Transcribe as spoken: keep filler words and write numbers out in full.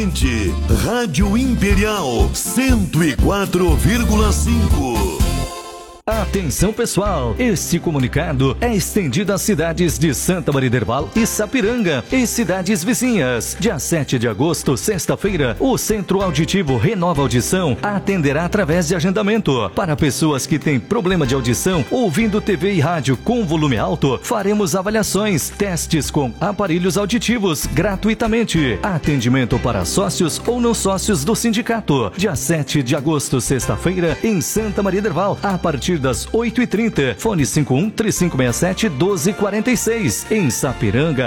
Rádio Imperial cento e quatro vírgula cinco. Atenção pessoal, este comunicado é estendido às cidades de Santa Maria del Val e Sapiranga e cidades vizinhas. Dia sete de agosto, sexta-feira, o Centro Auditivo Renova Audição atenderá através de agendamento. Para pessoas que têm problema de audição ouvindo T V e rádio com volume alto, faremos avaliações, testes com aparelhos auditivos gratuitamente. Atendimento para sócios ou não sócios do sindicato. Dia sete de agosto, sexta-feira, em Santa Maria del Val, a partir das oito e trinta. Fone cinco um, três cinco seis sete, um dois quatro seis. Em Sapiranga,